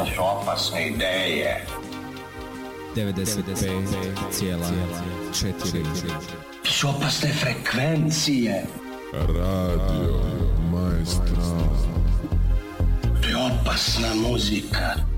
To su opasne ideje. 95,4. To su opasne frekvencije. Radio Maestral. To je opasna muzika.